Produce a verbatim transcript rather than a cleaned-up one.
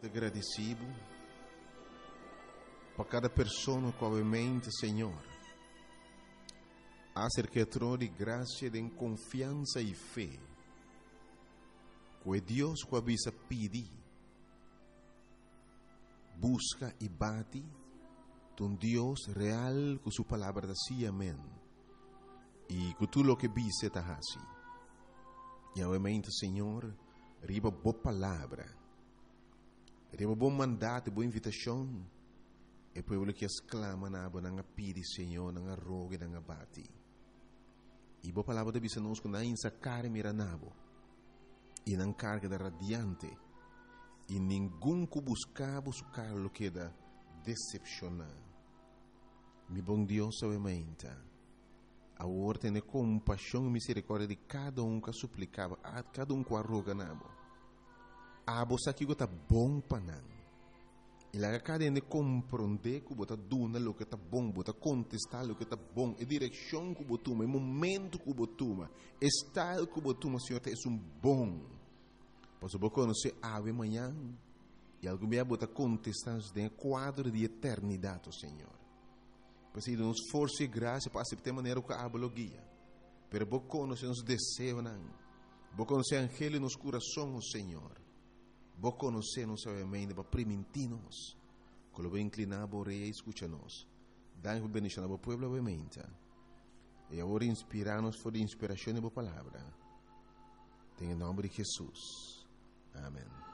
te agradecido por cada pessoa que obviamente, Senhor, acerca de graça, de confiança e fé, que Deus que avisa pedir, busca e bate, um Deus real com sua palavra da si, amém. E que tu lo que vise ta hasi. E obviamente, Senhor, riba boa palavra, riba bom mandato, boa invitação, e o povo que exclama na aba nanga pidi, Senhor, nanga rogue, nanga bati. E boa palavra da bisa nos que na insa cara mira nabo, e nang carga da radiante, e ninguém que buscava su carlo que da decepcionar. Mi bom Deus, obviamente, a ordem de compaixão e misericórdia de cada um que suplicava, a cada um que arroga nabo. A você que está bom para não. E lá cada um de compreender que você duna o que está bom, você contestar o que está bom, a direção que você toma, o momento que você toma, o estado que você toma, Senhor, é um bom. Pois você conhece ave amanhã e algo me abota contestar em quadro de eternidade, Senhor. Pois aí nos força e graça para aceitar maneira que a lo guia. Pero você conhece nos desejos, você conhece angelo nos corações, Senhor. Você conhece nos obviamente para permitir-nos, que lo inclinar a rei e escucha-nos. Dá-nos bendição ao povo, obviamente. E agora inspirar-nos por inspiração da palavra. Em nome de Jesus. Amém.